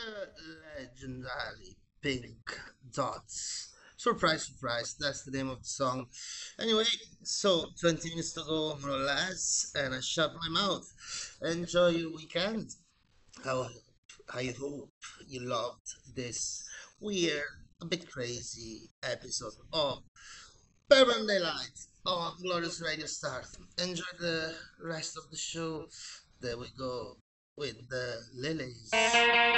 legendary Pink Dots. Surprise, surprise, that's the name of the song. Anyway, so 20 minutes to go, more or less, and I shut my mouth. Enjoy your weekend. How, I hope you loved this weird, a bit crazy episode of Permanent Daylight on Glorious Radio Start. Enjoy the rest of the show. There we go with the lilies.